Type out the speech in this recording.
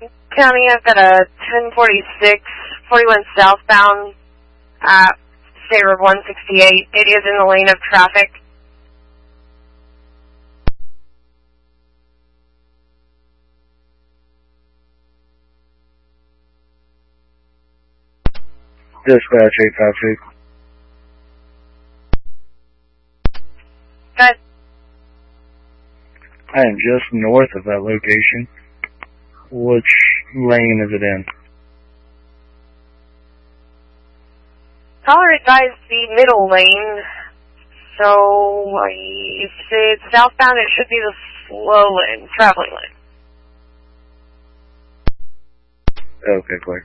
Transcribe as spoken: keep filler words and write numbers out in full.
County, I've got a ten forty-six, forty-one southbound at State Road one sixty-eight. It is in the lane of traffic. Dispatch eight five two. Good. I am just north of that location. Which lane is it in? Caller advised the middle lane. So, if it's southbound, it should be the slow lane, traveling lane. Okay, clear.